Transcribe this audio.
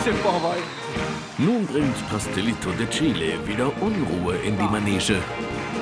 bisschen vorbei. Nun bringt Pastelito de Chile wieder Unruhe in die Manege.